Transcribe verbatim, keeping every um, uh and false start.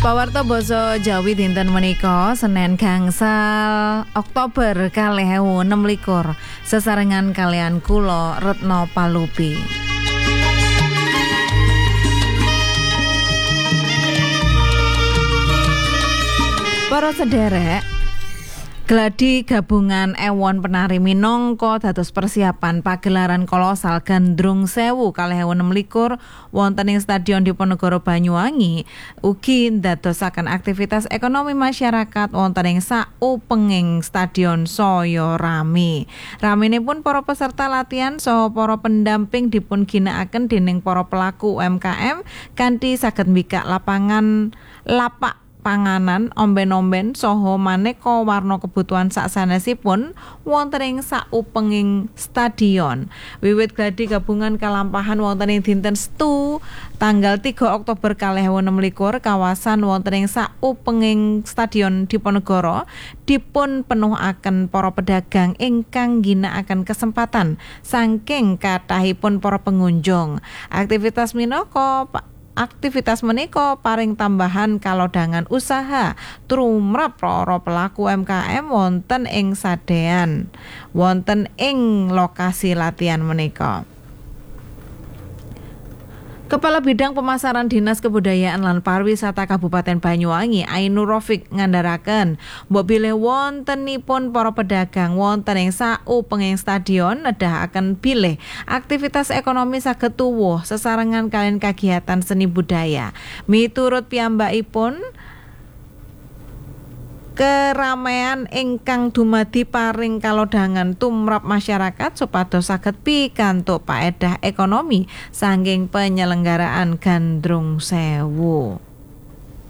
Pawarta basa Jawi dinten menika Senin gangsal Oktober kalih ewu enem likur sesarengan kalian kula Retno Palupi. Para sederek, gladi gabungan ewon penari minangka dados persiapan pagelaran kolosal Gandrung Sewu kalih ewu enem likur wonten ing Stadion Diponegoro Banyuwangi ugi ndadosaken aktivitas ekonomi masyarakat wonten ing saupenging stadion saya rame. Ramenipun para peserta latihan saha para pendamping dipun ginakaken dening para pelaku U M K M kanthi saged mbikak lapangan lapak panganan, omben-omben saha maneka warna kebutuhan saksanesipun wonten ing saupenging stadion. Wiwit gladi gabungan kalampahan wonten ing dinten Setu tanggal tiga Oktober kalih ewu enem likur kawasan wonten ing saupenging Stadion Diponegoro dipun penuhaken para pedagang ingkang ginakaken kesempatan saking kathahipun para pengunjung. Aktivitas minangka Aktivitas menika paring tambahan kalodhangan usaha tumrap para pelaku U M K M wonten ing sadean wonten ing lokasi latihan menika. Kepala Bidang Pemasaran Dinas Kebudayaan lan Pariwisata Kabupaten Banyuwangi Ainur Rafiq ngandharaken mbokbilih wontenipun para pedagang wonten ing saupenging stadion nedahaken bilih aktivitas ekonomi saged tuwuh sesarengan kaliyan kagiatan seni budaya. Miturut piyambakipun keramaian ingkang dumadi paring kalodhangan tumrap masyarakat supados saged pikantuk paedah ekonomi saking penyelenggaraan Gandrung Sewu.